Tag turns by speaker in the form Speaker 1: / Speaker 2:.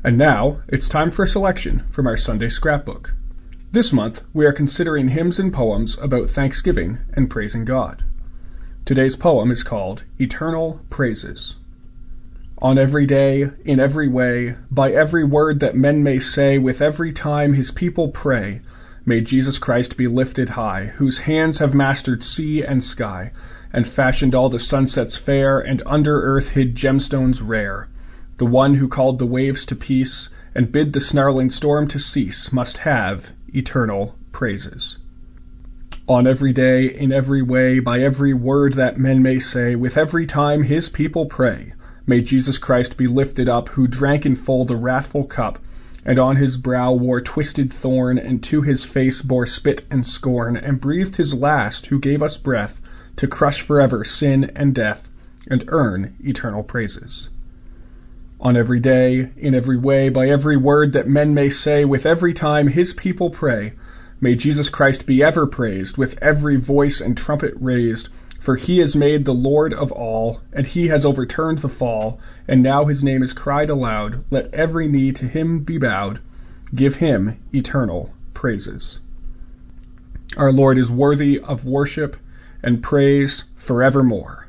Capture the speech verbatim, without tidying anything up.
Speaker 1: And now, it's time for a selection from our Sunday scrapbook. This month, we are considering hymns and poems about thanksgiving and praising God. Today's poem is called Eternal Praises. On every day, in every way, by every word that men may say, with every time his people pray, may Jesus Christ be lifted high, whose hands have mastered sea and sky, and fashioned all the sunsets fair, and under earth hid gemstones rare. The one who called the waves to peace, and bid the snarling storm to cease, must have eternal praises. On every day, in every way, by every word that men may say, with every time his people pray, may Jesus Christ be lifted up, who drank in full the wrathful cup, and on his brow wore twisted thorn, and to his face bore spit and scorn, and breathed his last, who gave us breath, to crush forever sin and death, and earn eternal praises. On every day, in every way, by every word that men may say, with every time his people pray, may Jesus Christ be ever praised, with every voice and trumpet raised, for he is made the Lord of all, and he has overturned the fall, and now his name is cried aloud. Let every knee to him be bowed. Give him eternal praises. Our Lord is worthy of worship and praise forevermore.